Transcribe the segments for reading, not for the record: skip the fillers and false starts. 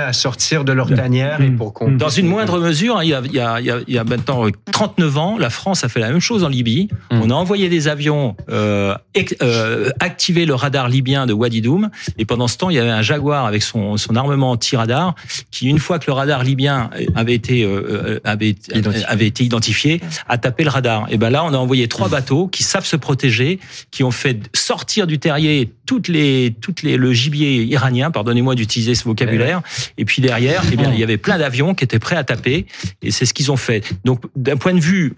à sortir de leur tanière et pour qu'on... Dans une moindre mesure, il y a maintenant 39 ans, la France a fait la même chose en Libye. On a envoyé des avions activer le radar libyen de Wadi Doum, et pendant ce temps, il y avait un Jaguar avec son armement anti-radar qui, une fois que le radar libyen avait été identifié, a tapé le radar. Et ben là, on a envoyé 3 bateaux qui savent se protéger, qui ont fait sortir du terrier le gibier iranien, pardonnez-moi d'utiliser ce vocabulaire, et puis derrière, eh bien, il y avait plein d'avions qui étaient prêts à taper, et c'est ce qu'ils ont fait. Donc, de mon point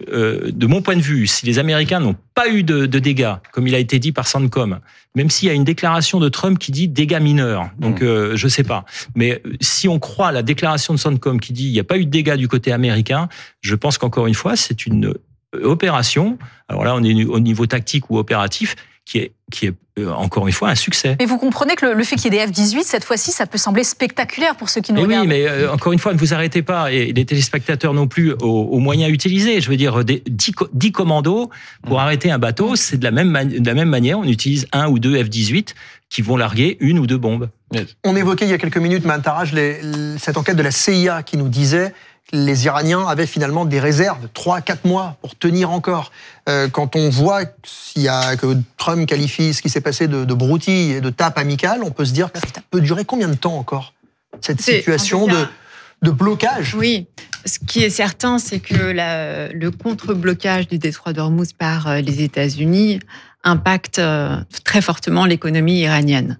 de vue, si les Américains n'ont pas eu de dégâts, comme il a été dit par CENTCOM, même s'il y a une déclaration de Trump qui dit dégâts mineurs, donc je sais pas. Mais si on croit à la déclaration de CENTCOM qui dit il n'y a pas eu de dégâts du côté américain, je pense qu'encore une fois, c'est une opération, alors là on est au niveau tactique ou opératif, qui est encore une fois un succès. Mais vous comprenez que le fait qu'il y ait des F-18, cette fois-ci, ça peut sembler spectaculaire pour ceux qui nous regardent. Oui, mais encore une fois, ne vous arrêtez pas, et les téléspectateurs non plus, aux moyens utilisés. Je veux dire, 10 commandos pour arrêter un bateau, c'est de la même manière, on utilise 1 ou 2 F-18 qui vont larguer 1 ou 2 bombes. On évoquait il y a quelques minutes, Mme Taraj, cette enquête de la CIA qui nous disait les Iraniens avaient finalement des réserves, 3-4 mois pour tenir encore. Quand on voit que Trump qualifie ce qui s'est passé de broutille et de tape amicale, on peut se dire que ça peut durer combien de temps encore, cette situation de blocage? Oui, ce qui est certain, c'est que le contre-blocage du détroit d'Ormuz par les États-Unis impacte très fortement l'économie iranienne.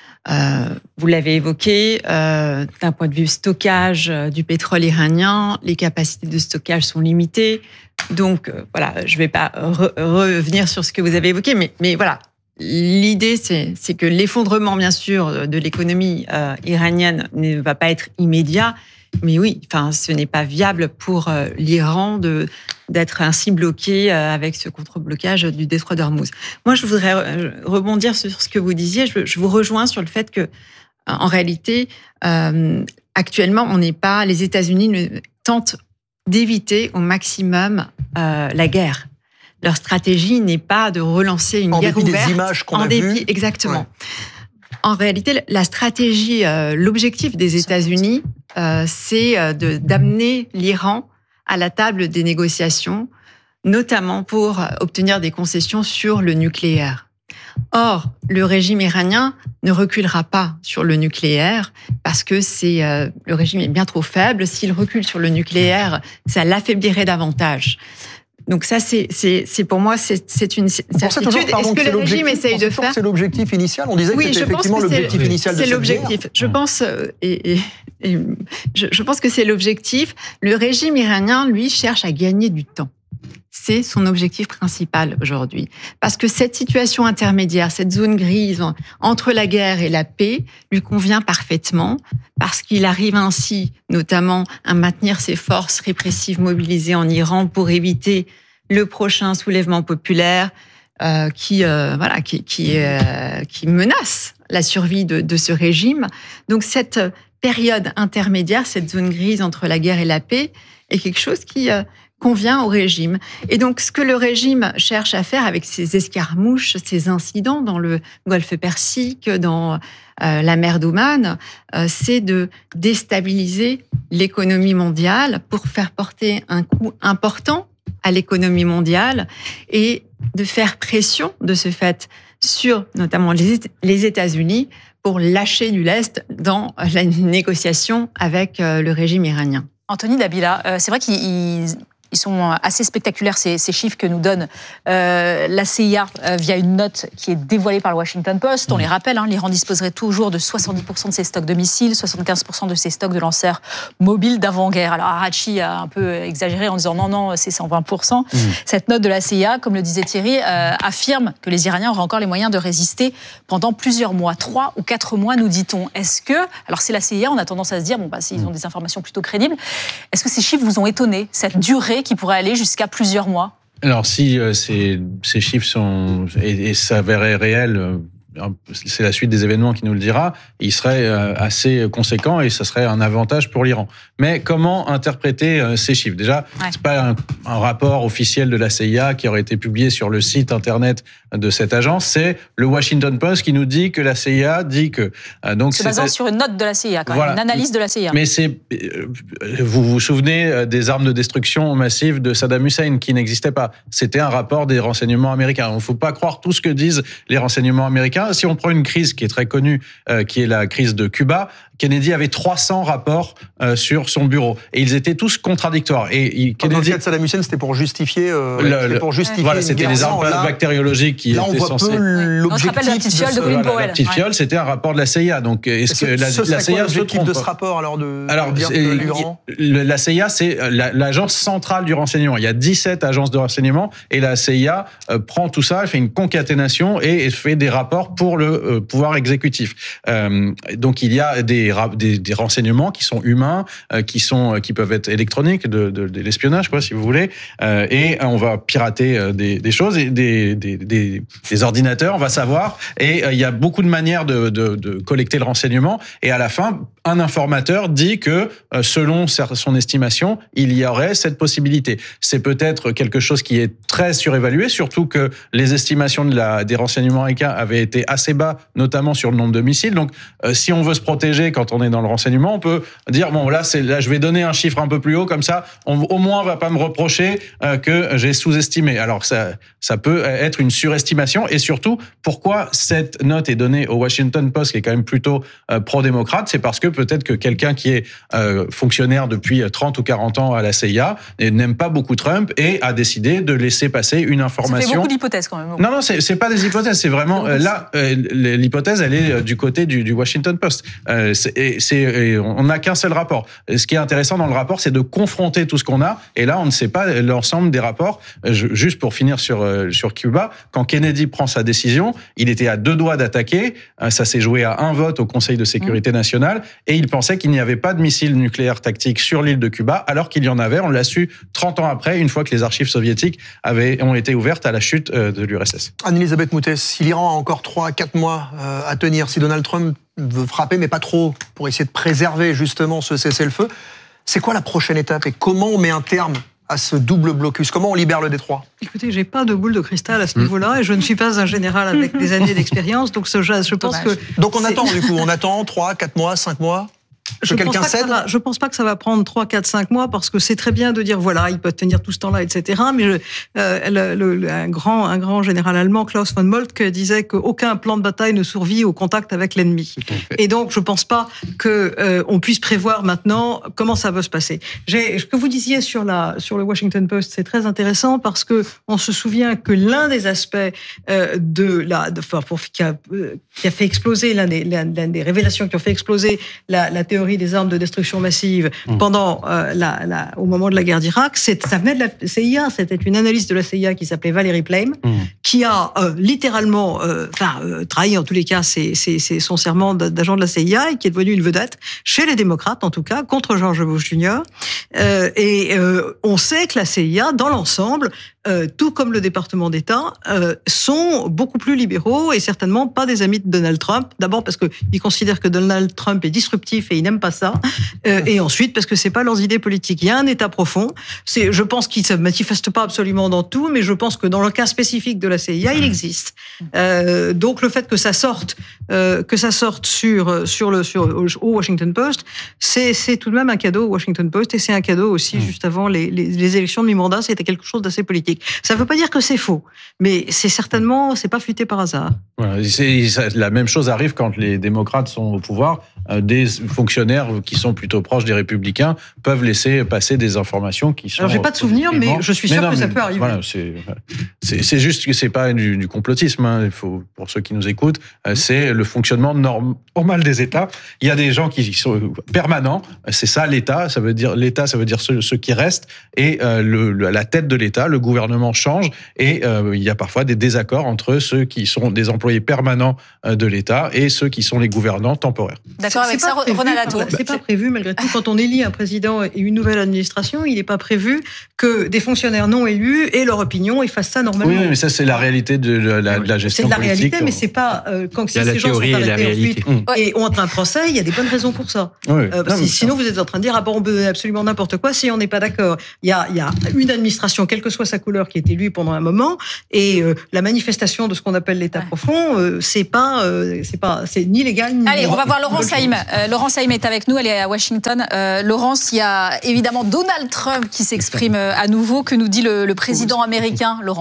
Vous l'avez évoqué, d'un point de vue stockage du pétrole iranien, les capacités de stockage sont limitées. Donc, voilà, je ne vais pas revenir sur ce que vous avez évoqué, mais voilà. L'idée, c'est que l'effondrement, bien sûr, de l'économie iranienne ne va pas être immédiat. Mais oui, enfin, ce n'est pas viable pour l'Iran d'être ainsi bloqué avec ce contre-blocage du détroit d'Ormuz. Moi, je voudrais rebondir sur ce que vous disiez. Je vous rejoins sur le fait que, en réalité, actuellement, les États-Unis tentent d'éviter au maximum la guerre. Leur stratégie n'est pas de relancer une guerre ouverte. En dépit des images qu'on a vues. Exactement. Ouais. En réalité, la stratégie, l'objectif des États-Unis, c'est d'amener l'Iran à la table des négociations, notamment pour obtenir des concessions sur le nucléaire. Or, le régime iranien ne reculera pas sur le nucléaire parce que le régime est bien trop faible. S'il recule sur le nucléaire, ça l'affaiblirait davantage. Donc ça, c'est pour moi, c'est une certitude. Est-ce que le régime essaye de faire? C'est l'objectif initial. On disait que c'était effectivement l'objectif initial de cette guerre. C'est l'objectif. Je pense, je pense que c'est l'objectif. Le régime iranien, lui, cherche à gagner du temps. C'est son objectif principal aujourd'hui. Parce que cette situation intermédiaire, cette zone grise entre la guerre et la paix lui convient parfaitement, parce qu'il arrive ainsi notamment à maintenir ses forces répressives mobilisées en Iran pour éviter le prochain soulèvement populaire qui menace la survie de ce régime. Donc cette période intermédiaire, cette zone grise entre la guerre et la paix, est quelque chose qui convient au régime. Et donc, ce que le régime cherche à faire avec ces escarmouches, ces incidents dans le Golfe Persique, dans la mer d'Oman, c'est de déstabiliser l'économie mondiale pour faire porter un coup important à l'économie mondiale et de faire pression, de ce fait, sur notamment les États-Unis pour lâcher du lest dans la négociation avec le régime iranien. Anthony Dabila, c'est vrai qu'ils sont assez spectaculaires, ces chiffres que nous donne la CIA via une note qui est dévoilée par le Washington Post. On les rappelle, l'Iran disposerait toujours de 70% de ses stocks de missiles, 75% de ses stocks de lanceurs mobiles d'avant-guerre. Alors Arachi a un peu exagéré en disant non, c'est 120%. Cette note de la CIA, comme le disait Thierry, affirme que les Iraniens auraient encore les moyens de résister pendant plusieurs mois, 3 ou 4 mois, nous dit-on. Est-ce que, alors c'est la CIA, on a tendance à se dire, ils ont des informations plutôt crédibles. Est-ce que ces chiffres vous ont étonné, cette durée qui pourrait aller jusqu'à plusieurs mois? Alors si ces chiffres s'avéraient réels, c'est la suite des événements qui nous le dira, il serait assez conséquent et ça serait un avantage pour l'Iran. Mais comment interpréter ces chiffres ? Déjà, c'est pas un rapport officiel de la CIA qui aurait été publié sur le site internet de cette agence, c'est le Washington Post qui nous dit que la CIA dit que... donc se basant sur une note de la CIA, quand même, une analyse de la CIA. Mais vous vous souvenez des armes de destruction massive de Saddam Hussein qui n'existaient pas. C'était un rapport des renseignements américains. Il ne faut pas croire tout ce que disent les renseignements américains. Si on prend une crise qui est très connue, qui est la crise de Cuba, Kennedy avait 300 rapports sur son bureau. Et ils étaient tous contradictoires. Et Kennedy... Dans le cas de Saddam Hussein, c'était pour justifier... voilà, c'était les armes bactériologiques qui étaient censées... On se rappelle de la petite fiole de Colin Powell. La petite fiole, c'était un rapport de la CIA. Donc, est-ce que la CIA se trompe de ce rapport, alors, la CIA, c'est l'agence centrale du renseignement. Il y a 17 agences de renseignement et la CIA prend tout ça, elle fait une concaténation et fait des rapports pour le pouvoir exécutif. Donc, il y a des renseignements qui sont humains, qui peuvent être électroniques, de l'espionnage, quoi, si vous voulez, et on va pirater des choses, et des ordinateurs, on va savoir, et il y a beaucoup de manières de collecter le renseignement, et à la fin, un informateur dit que, selon son estimation, il y aurait cette possibilité. C'est peut-être quelque chose qui est très surévalué, surtout que les estimations des renseignements américains avaient été assez bas, notamment sur le nombre de missiles. Donc, si on veut se protéger quand on est dans le renseignement, on peut dire, bon, là, je vais donner un chiffre un peu plus haut, comme ça, au moins, on va pas me reprocher que j'ai sous-estimé. Alors, ça peut être une surestimation. Et surtout, pourquoi cette note est donnée au Washington Post, qui est quand même plutôt pro-démocrate, c'est parce que peut-être que quelqu'un qui est fonctionnaire depuis 30 ou 40 ans à la CIA et n'aime pas beaucoup Trump et a décidé de laisser passer une information. Ça fait beaucoup d'hypothèses quand même. Non, c'est pas des hypothèses, c'est vraiment là l'hypothèse, elle est du côté du Washington Post. On n'a qu'un seul rapport. Ce qui est intéressant dans le rapport, c'est de confronter tout ce qu'on a. Et là, on ne sait pas l'ensemble des rapports. Juste pour finir sur Cuba, quand Kennedy prend sa décision, il était à 2 doigts d'attaquer. Ça s'est joué à 1 vote au Conseil de sécurité nationale. Et il pensait qu'il n'y avait pas de missiles nucléaires tactiques sur l'île de Cuba, alors qu'il y en avait. On l'a su 30 ans après, une fois que les archives soviétiques ont été ouvertes à la chute de l'URSS. Anne-Elisabeth Moutès, si l'Iran a encore 3-4 mois à tenir, si Donald Trump veut frapper, mais pas trop, pour essayer de préserver justement ce cessez-le-feu, c'est quoi la prochaine étape et comment on met un terme à ce double blocus? Comment on libère le détroit? Écoutez, j'ai pas de boule de cristal à ce niveau-là et je ne suis pas un général avec des années d'expérience, donc je pense que... Donc on attend du coup, on attend 3, 4 mois, 5 mois? Je pense pas que ça va prendre 3, 4, 5 mois parce que c'est très bien de dire voilà, il peut tenir tout ce temps-là, etc. Mais un grand général allemand, Klaus von Moltke, disait qu'aucun plan de bataille ne survit au contact avec l'ennemi. Et donc, je pense pas qu'on puisse prévoir maintenant comment ça va se passer. Ce que vous disiez sur le Washington Post, c'est très intéressant parce que on se souvient que l'un des aspects qui a fait exploser, l'un des révélations qui ont fait exploser la théorie des armes de destruction massive pendant au moment de la guerre d'Irak, ça venait de la CIA. C'était une analyste de la CIA qui s'appelait Valerie Plame, qui a littéralement trahi en tous les cas son serment d'agent de la CIA et qui est devenue une vedette chez les démocrates, en tout cas, contre George Bush Jr. On sait que la CIA, dans l'ensemble, tout comme le département d'État, sont beaucoup plus libéraux et certainement pas des amis de Donald Trump. D'abord parce qu'ils considèrent que Donald Trump est disruptif et ils n'aiment pas ça. Et ensuite parce que c'est pas leurs idées politiques. Il y a un État profond. Je pense qu'il se manifeste pas absolument dans tout, mais je pense que dans le cas spécifique de la CIA, il existe. Donc le fait que ça sorte au Washington Post, c'est tout de même un cadeau au Washington Post et c'est un cadeau aussi juste avant les élections de mi-mandat. C'était quelque chose d'assez politique. Ça ne veut pas dire que c'est faux, mais c'est pas fuité par hasard. Voilà, la même chose arrive quand les démocrates sont au pouvoir. Des fonctionnaires qui sont plutôt proches des républicains peuvent laisser passer des informations qui sont... Alors, j'ai pas de souvenir, mais je suis sûr que ça peut arriver. Voilà, c'est juste que c'est pas du complotisme. Hein. Il faut, pour ceux qui nous écoutent, c'est le fonctionnement normal des États. Il y a des gens qui sont permanents. C'est ça l'État. L'État, ça veut dire ceux qui restent. Et la tête de l'État, le gouvernement change. Et il y a parfois des désaccords entre ceux qui sont des employés permanents de l'État et ceux qui sont les gouvernants temporaires. d'accord avec ça, Ronald Lato. C'est pas prévu, malgré tout, quand on élit un président et une nouvelle administration, il n'est pas prévu que des fonctionnaires non élus aient leur opinion et fassent ça normalement. Oui, mais ça, c'est la réalité de la gestion politique. C'est de la réalité, mais c'est pas quand ces gens sont arrêtés ensuite et ont un procès, il y a des bonnes raisons pour ça. Oui. Sinon, vous êtes en train de dire on peut absolument n'importe quoi si on n'est pas d'accord. Il y a une administration, quelle que soit sa couleur, qui est élue pendant un moment, et la manifestation de ce qu'on appelle l'État profond, c'est ni légal ni. Allez, on va voir Laurence Saïm. Laurence Saïm est avec nous, elle est à Washington. Laurence, il y a évidemment Donald Trump qui s'exprime à nouveau. Que nous dit le président américain, Laurence ?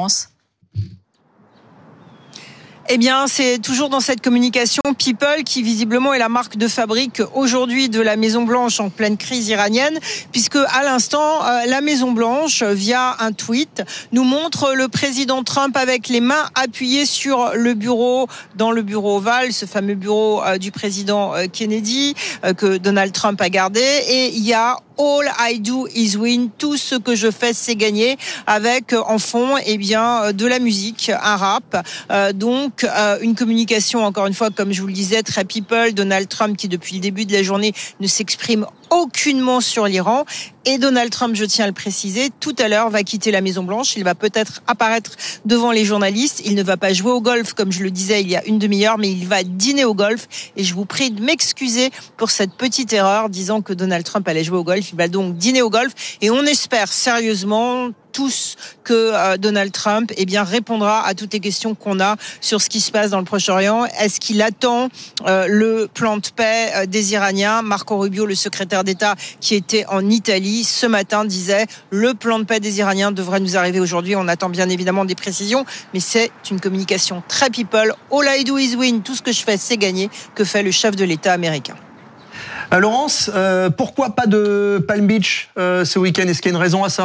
Eh bien, c'est toujours dans cette communication People qui visiblement est la marque de fabrique aujourd'hui de la Maison-Blanche en pleine crise iranienne, puisque à l'instant, la Maison-Blanche, via un tweet, nous montre le président Trump avec les mains appuyées sur le bureau, dans le bureau ovale, ce fameux bureau du président Kennedy que Donald Trump a gardé, et il y a All I do is win, tout ce que je fais c'est gagner, avec en fond de la musique, un rap, donc une communication encore une fois comme je vous le disais très people. Donald Trump qui depuis le début de la journée ne s'exprime aucunement sur l'Iran, et Donald Trump, je tiens à le préciser, tout à l'heure va quitter la Maison-Blanche, il va peut-être apparaître devant les journalistes, il ne va pas jouer au golf comme je le disais il y a une demi-heure, mais il va dîner au golf, et je vous prie de m'excuser pour cette petite erreur disant que Donald Trump allait jouer au golf. Il va donc dîner au golf, et on espère sérieusement tous que Donald Trump répondra à toutes les questions qu'on a sur ce qui se passe dans le Proche-Orient. Est-ce qu'il attend le plan de paix des Iraniens ? Marco Rubio, le secrétaire d'État qui était en Italie ce matin, disait le plan de paix des Iraniens devrait nous arriver aujourd'hui. On attend bien évidemment des précisions, mais c'est une communication très people. All I do is win, tout ce que je fais c'est gagner, que fait le chef de l'État américain. Laurence, pourquoi pas de Palm Beach ce week-end ? Est-ce qu'il y a une raison à ça ?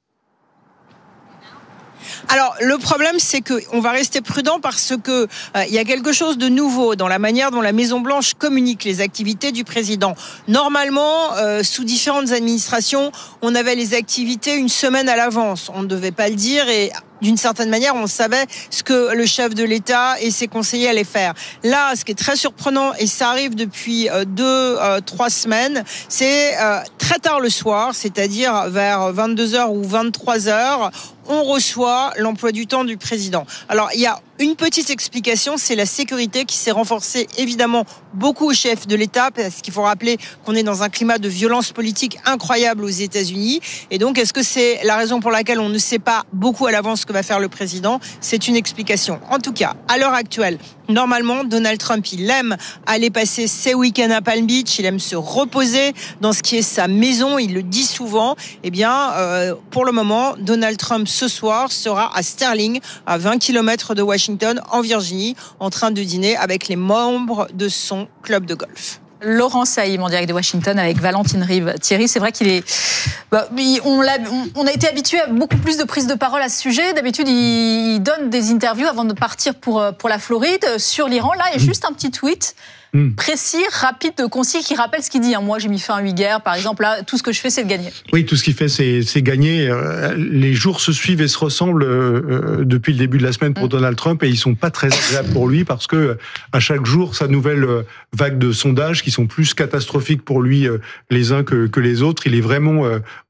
Alors, le problème, c'est qu'on va rester prudent parce que il y a quelque chose de nouveau dans la manière dont la Maison-Blanche communique les activités du président. Normalement, sous différentes administrations, on avait les activités une semaine à l'avance. On ne devait pas le dire, et d'une certaine manière, on savait ce que le chef de l'État et ses conseillers allaient faire. Là, ce qui est très surprenant, et ça arrive depuis 2-3 semaines, c'est très tard le soir, c'est-à-dire vers 22h ou 23h, on reçoit l'emploi du temps du président. Alors, il y a une petite explication, c'est la sécurité qui s'est renforcée évidemment beaucoup au chef de l'État, parce qu'il faut rappeler qu'on est dans un climat de violence politique incroyable aux États-Unis. Et donc, est-ce que c'est la raison pour laquelle on ne sait pas beaucoup à l'avance ce que va faire le président ? C'est une explication. En tout cas, à l'heure actuelle, normalement, Donald Trump, il aime aller passer ses week-ends à Palm Beach, il aime se reposer dans ce qui est sa maison, il le dit souvent. Eh bien, pour le moment, Donald Trump, ce soir, sera à Sterling, à 20 km de Washington, en Virginie, en train de dîner avec les membres de son club de golf. Laurence Saïm en direct de Washington avec Valentine Rive. Thierry, c'est vrai qu'il est. On a été habitué à beaucoup plus de prises de parole à ce sujet. D'habitude, il donne des interviews avant de partir pour la Floride sur l'Iran. Là, il y a juste un petit tweet précis, rapide, concis, qui rappelle ce qu'il dit. Moi, j'ai mis fin à 8 guerres, par exemple. Là, tout ce que je fais, c'est de gagner. Oui, tout ce qu'il fait, c'est gagner. Les jours se suivent et se ressemblent depuis le début de la semaine pour Donald Trump, et ils sont pas très agréables pour lui, parce que à chaque jour, sa nouvelle vague de sondages qui sont plus catastrophiques pour lui les uns que les autres. Il est vraiment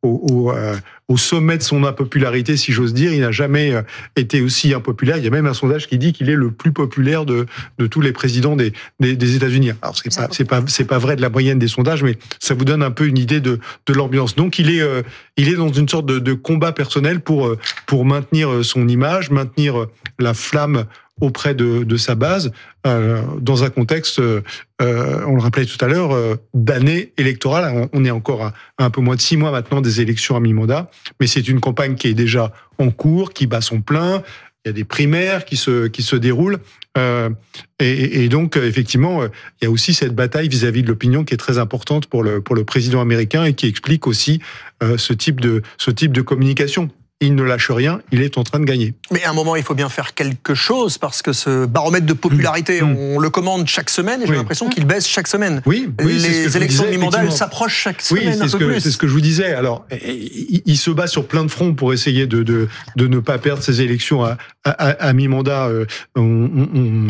au sommet de son impopularité, si j'ose dire. Il n'a jamais été aussi impopulaire. Il y a même un sondage qui dit qu'il est le plus populaire de tous les présidents des États-Unis. Alors c'est pas vrai de la moyenne des sondages, mais ça vous donne un peu une idée de l'ambiance. Donc il est dans une sorte de combat personnel pour maintenir son image, maintenir la flamme auprès de sa base, dans un contexte, on le rappelait tout à l'heure, d'année électorale. On est encore à un peu moins de 6 mois maintenant des élections à mi-mandat, mais c'est une campagne qui est déjà en cours, qui bat son plein. Il y a des primaires qui se déroulent, et donc effectivement, il y a aussi cette bataille vis-à-vis de l'opinion qui est très importante pour le président américain, et qui explique aussi ce type de communication. Il ne lâche rien, il est en train de gagner. Mais à un moment, il faut bien faire quelque chose, parce que ce baromètre de popularité, on le commande chaque semaine, et j'ai l'impression qu'il baisse chaque semaine. Oui, les élections de mi-mandat, elles s'approchent chaque semaine un peu plus. C'est ce que je vous disais. Alors, il se bat sur plein de fronts pour essayer de ne pas perdre ces élections à mi-mandat.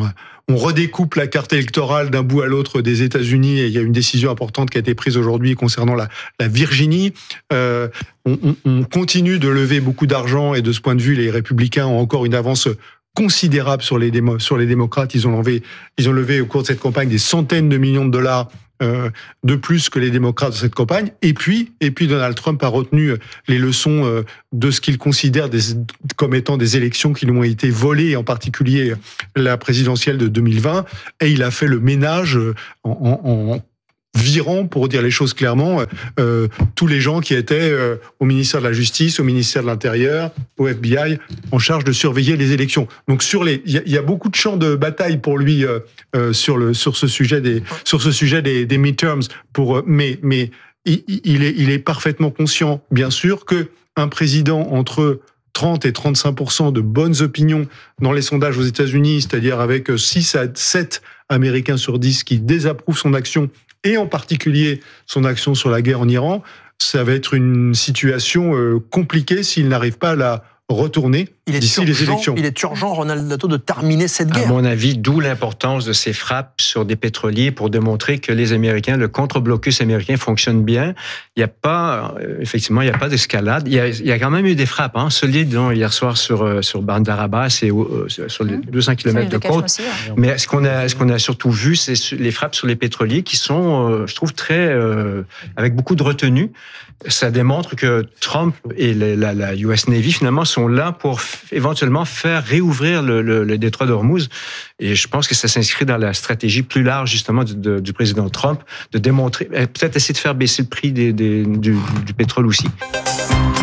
on redécoupe la carte électorale d'un bout à l'autre des États-Unis, et il y a une décision importante qui a été prise aujourd'hui concernant la Virginie. On continue de lever beaucoup d'argent, et de ce point de vue, les républicains ont encore une avance considérable sur les démocrates. Ils ont levé au cours de cette campagne des centaines de millions de dollars de plus que les démocrates dans cette campagne. Et puis Donald Trump a retenu les leçons de ce qu'il considère comme étant des élections qui lui ont été volées, en particulier la présidentielle de 2020. Et il a fait le ménage en virant, pour dire les choses clairement, tous les gens qui étaient au ministère de la Justice, au ministère de l'Intérieur, au FBI, en charge de surveiller les élections. Donc il y a beaucoup de champs de bataille pour lui sur ce sujet des midterms. Mais il est parfaitement conscient, bien sûr, que un président entre 30 et 35% de bonnes opinions dans les sondages aux États-Unis, c'est-à-dire avec 6 à 7 Américains sur 10 qui désapprouvent son action, et en particulier son action sur la guerre en Iran, ça va être une situation compliquée s'il n'arrive pas à la retourner d'ici les élections. Il est urgent, Ronald Dato, de terminer cette guerre. À mon avis, d'où l'importance de ces frappes sur des pétroliers pour démontrer que les Américains, le contre-blocus américain fonctionne bien. Il n'y a pas, effectivement, il n'y a pas d'escalade. Il y a quand même eu des frappes, solides, hier soir sur Bandar Abbas et sur les 200 km de côte. Aussi, ouais. Mais ce qu'on a surtout vu, c'est les frappes sur les pétroliers qui sont, je trouve, très avec beaucoup de retenue. Ça démontre que Trump et la US Navy, finalement, sont là pour éventuellement faire réouvrir le détroit d'Ormuz. Et je pense que ça s'inscrit dans la stratégie plus large, justement, du président Trump, de démontrer, peut-être essayer de faire baisser le prix du pétrole aussi.